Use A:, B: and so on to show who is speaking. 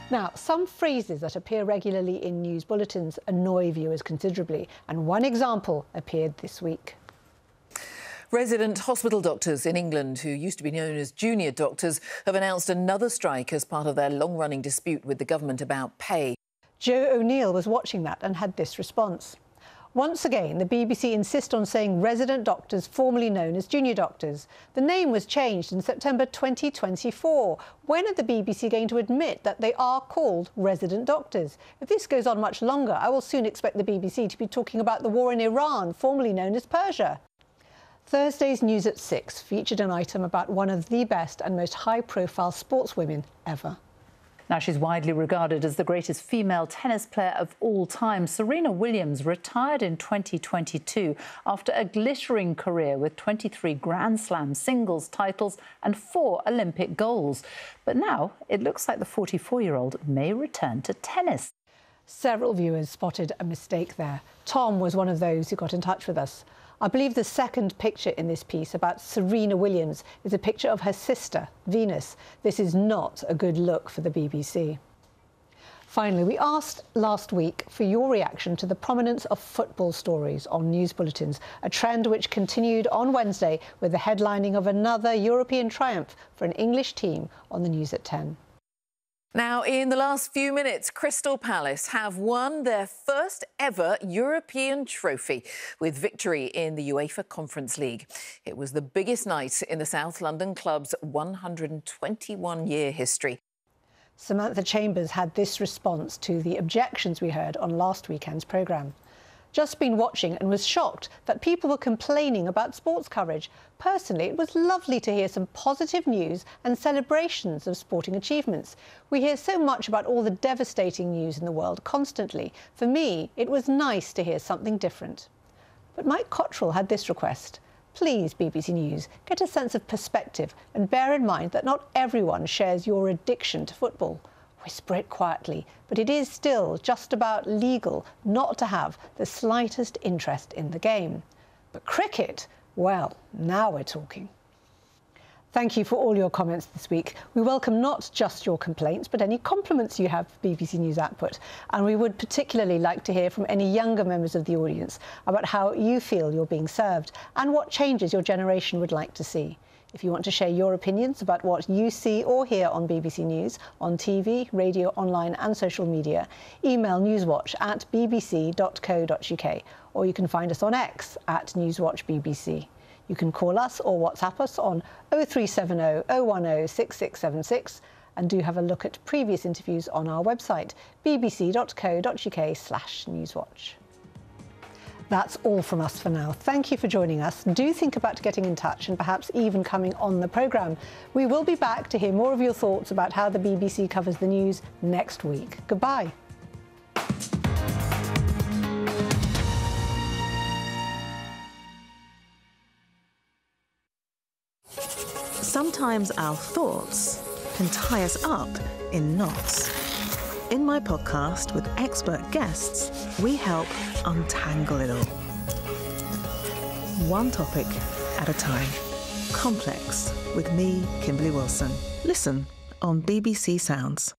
A: Now, some phrases that appear regularly in news bulletins annoy viewers considerably, and one example appeared this week.
B: Resident hospital doctors in England, who used to be known as junior doctors, have announced another strike as part of their long-running dispute with the government about pay.
A: Joe O'Neill was watching that and had this response. Once again, the BBC insist on saying resident doctors, formerly known as junior doctors. The name was changed in September 2024. When are the BBC going to admit that they are called resident doctors? If this goes on much longer, I will soon expect the BBC to be talking about the war in Iran, formerly known as Persia. Thursday's News at 6 featured an item about one of the best and most high-profile sportswomen ever.
C: Now, she's widely regarded as the greatest female tennis player of all time. Serena Williams retired in 2022 after a glittering career with 23 Grand Slam singles titles and 4 Olympic golds. But now it looks like the 44-year-old may return to tennis.
A: Several viewers spotted a mistake there. Tom was one of those who got in touch with us. I believe the second picture in this piece about Serena Williams is a picture of her sister, Venus. This is not a good look for the BBC. Finally, we asked last week for your reaction to the prominence of football stories on news bulletins, a trend which continued on Wednesday with the headlining of another European triumph for an English team on the News at 10.
B: Now, in the last few minutes, Crystal Palace have won their first ever European trophy with victory in the UEFA Conference League. It was the biggest night in the South London club's 121-year history.
A: Samantha Chambers had this response to the objections we heard on last weekend's programme. Just been watching and was shocked that people were complaining about sports coverage. Personally, it was lovely to hear some positive news and celebrations of sporting achievements. We hear so much about all the devastating news in the world constantly. For me, it was nice to hear something different. But Mike Cottrell had this request. Please, BBC News, get a sense of perspective and bear in mind that not everyone shares your addiction to football. Whisper it quietly, but it is still just about legal not to have the slightest interest in the game. But cricket, well, now we're talking. Thank you for all your comments this week. We welcome not just your complaints, but any compliments you have for BBC News output. And we would particularly like to hear from any younger members of the audience about how you feel you're being served and what changes your generation would like to see. If you want to share your opinions about what you see or hear on BBC News, on TV, radio, online and social media, email newswatch@bbc.co.uk, or you can find us on X @NewsWatchBBC. You can call us or WhatsApp us on 0370 010 6676 and do have a look at previous interviews on our website, bbc.co.uk/newswatch. That's all from us for now. Thank you for joining us. Do think about getting in touch and perhaps even coming on the programme. We will be back to hear more of your thoughts about how the BBC covers the news next week. Goodbye.
D: Sometimes our thoughts can tie us up in knots. In my podcast with expert guests, we help untangle it all. One topic at a time. Complex with me, Kimberly Wilson. Listen on BBC Sounds.